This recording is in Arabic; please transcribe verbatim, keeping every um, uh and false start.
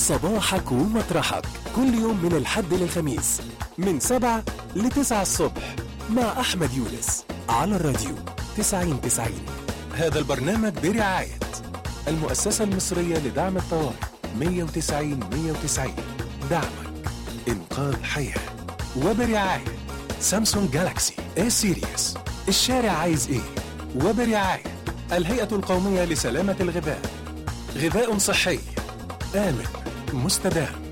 صباحك ومطرحك كل يوم من الحد للخميس من سبعة لتسعة الصبح مع أحمد يونس على الراديو تسعين تسعين. هذا البرنامج برعاية المؤسسة المصرية لدعم الطوارئ مية وتسعين مية وتسعين، دعمك إنقاذ حياة. وبرعاية سامسونج جالاكسي اي سيريس، الشارع عايز ايه؟ وبرعاية الهيئة القومية لسلامة الغذاء، غذاء صحي آمن مستدام.